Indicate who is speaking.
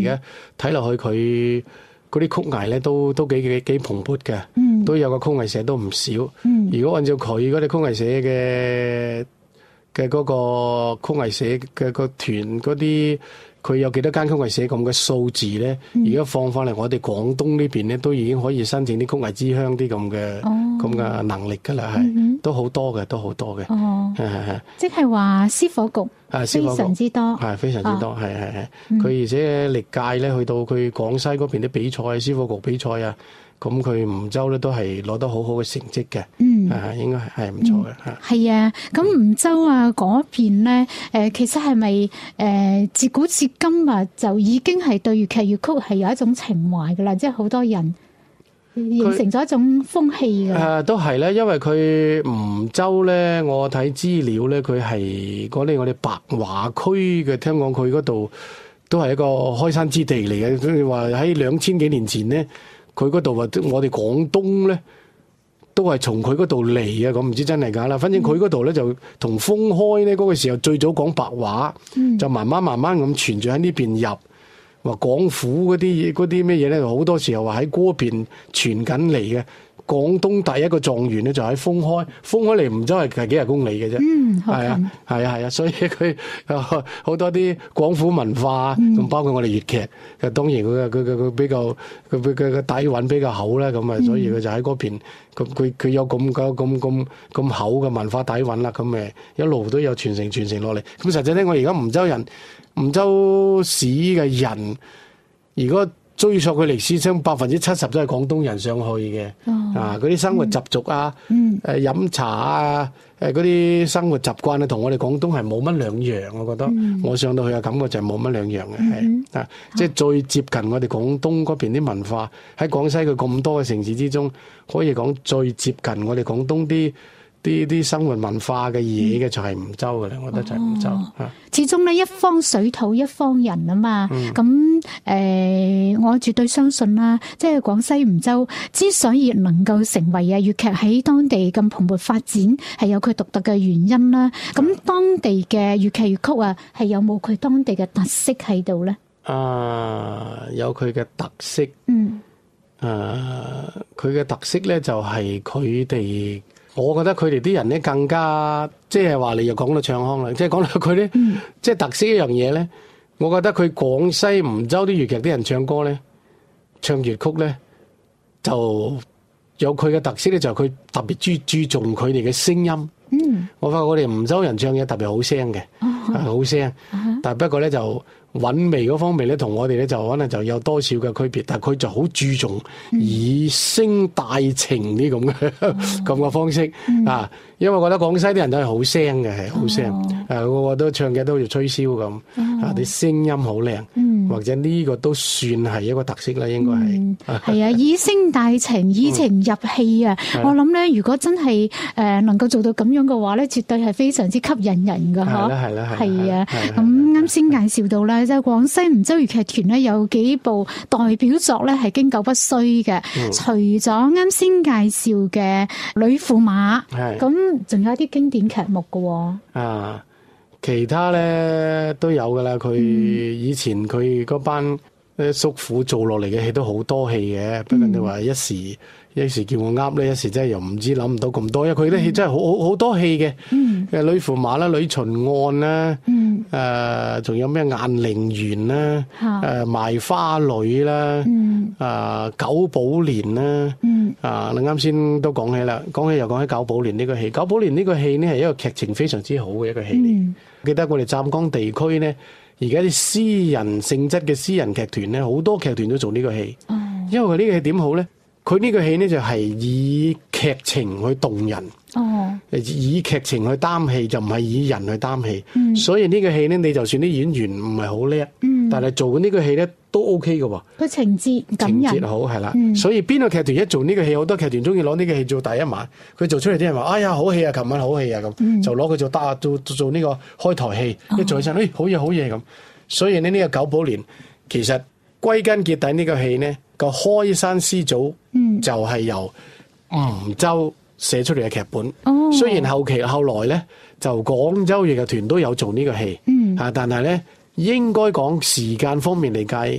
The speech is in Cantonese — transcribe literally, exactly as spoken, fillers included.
Speaker 1: 嘅，睇落去佢嗰啲曲藝咧都都幾幾幾蓬勃嘅，嗯、都有個曲藝社都唔少。嗯、如果按照佢嗰啲曲藝社嘅嘅嗰個曲藝社嘅個團嗰啲，佢有幾多間曲藝社咁嘅數字咧？而家、嗯、放翻嚟我哋廣東呢邊咧，都已經可以申請啲曲藝之鄉啲咁嘅咁嘅能力㗎啦，係、嗯、哼都好多嘅，都好多嘅。哦，係係係，即係話獅火局係非常之多，係非常之多，係係係。佢而且歷屆咧去到佢廣西嗰邊啲比賽，獅火局比賽啊。咁佢梧州咧都係攞得好好嘅成績嘅，嗯，啊應該係係唔錯嘅嚇。係啊，咁梧州啊嗰邊咧，誒其實係咪誒自古至今啊就已經係對粵劇粵曲係有一種情懷㗎啦，即係好多人形成咗一種風氣㗎。誒都係咧，因為佢梧州咧，我睇資料咧，佢係嗰啲我哋白華區嘅，聽講佢嗰度都係一個開山之地嚟嘅。佢話喺兩千幾年前咧。佢嗰度話，我哋廣東咧都係從佢嗰度嚟啊！咁唔知真係假啦。反正佢嗰度咧就同封開咧嗰個時候最早講白話，嗯、就慢慢慢慢咁傳住喺呢邊入。話廣府嗰啲嗰啲咩嘢咧，好多時候話喺嗰邊傳緊嚟嘅。廣東第一個狀元咧就喺封開，封開嚟梧州係係幾十公里嘅啫。嗯，係啊，係啊，係啊，所以佢好多啲廣府文化，咁、嗯、包括我哋粵劇，當然佢嘅佢嘅佢比較佢佢嘅底蘊比較厚啦，咁啊，所以佢就喺嗰邊，咁佢佢有咁咁咁咁咁厚嘅文化底蘊啦，咁誒一路都有傳承傳承落嚟。咁實際咧，我而家梧州人，梧州市嘅人，如果追溯佢歷史，將百分之七十都係廣東人上去嘅，哦、啊嗰啲生活習俗啊，誒、嗯呃、飲茶啊，誒嗰啲生活習慣啊，同我哋廣東係冇乜兩樣，我覺得，嗯、我上到去嘅感覺就係冇乜兩樣嘅，係、嗯、啊，即係最接近我哋廣東嗰邊啲文化，喺廣西佢咁多嘅城市之中，可以講最接近我哋廣東啲。啲啲生活文化嘅嘢嘅就係梧州嘅咧，我覺得就係梧州。哦、始終咧一方水土一方人啊嘛，咁誒、嗯呃，我絕對相信啦，即係廣西梧州之所以能夠成為啊粵劇喺當地咁蓬勃發展，係有佢獨特嘅原因啦。咁當地嘅粵劇粵曲啊，係有冇佢當地嘅特色喺度咧？啊，有佢嘅特色。嗯。誒、啊，佢嘅特色咧就係佢哋。我覺得佢哋啲人咧更加，即係話你又講到唱腔啦，即係講到佢咧，嗯、即係特色一樣嘢咧。我覺得佢廣西梧州啲粵劇啲人唱歌咧，唱粵曲咧，就有佢嘅特色咧，就係佢特別注注重佢哋嘅聲音。嗯，我發覺我哋梧州人唱嘢特別好聲嘅，係好、哦、聲，嗯、但係不過咧就。韻味嗰方面咧，同我哋咧就可能就有多少嘅區別，但係佢就好注重以聲帶情呢咁嘅咁嘅方式、嗯、啊，因為我覺得廣西啲人都係好聲嘅，係好聲，誒、哦啊，個個都唱嘅都好似吹簫咁，哦、啊，啲聲音好靚，嗯、或者呢個都算係一個特色啦，應該係。係、嗯、啊，以聲帶情，以情入戲啊！嗯、我諗咧，如果真係誒能夠做到咁樣嘅話咧，絕對係非常之吸引人噶，嗬。係啦，係啦，係啊。咁啱先介紹到啦。就廣西梧州粵劇團咧有幾部代表作咧係經久不衰嘅，嗯、除咗啱先介紹嘅《呂駙馬》，咁仲有啲經典劇目嘅。啊，其他咧都有噶啦。佢以前佢嗰班誒叔父做落嚟嘅戲都好多戲嘅，不過你話一時。一時叫我噏呢，一時真係又唔知諗唔到咁多，因為佢啲戲真係好好好多戲嘅。嗯，誒呂駙馬啦、呂巡案啦，嗯，誒仲有咩雁翎原啦，誒賣花女啦，嗯，啊九寶蓮啦，嗯，啊你啱先都講起啦，講起又講起九寶蓮呢個戲，九寶蓮呢個戲呢係一個劇情非常之好嘅一個戲嚟。嗯，記得我哋湛江地區呢，而家啲私人性質嘅私人劇團呢，好多劇團都做呢個戲。哦，因為佢呢個戲點好呢？佢呢個戲呢，就係以劇情去動人，哦，以劇情去擔戲，就唔係以人去擔戲。嗯，所以呢個戲呢，你就算啲演員唔係好叻，嗯，但係做緊呢個戲呢都 OK 嘅喎。個情節感人，情節好係啦。嗯，所以邊個劇團一做呢個戲，好多劇團中意攞呢個戲做第一晚。佢做出嚟啲人話：哎呀，好戲啊！琴晚好戲啊！咁，嗯，就攞佢做打做做做呢個開台戲。一做起身，哎，好嘢好嘢咁。所以呢呢個九寶蓮其實歸根結底呢個戲呢。個開山師祖就係由梧州寫出嚟嘅劇本，嗯、雖然後期後來咧就廣州粵劇團都有做呢個戲，嗯、啊，但係咧應該講時間方面嚟計，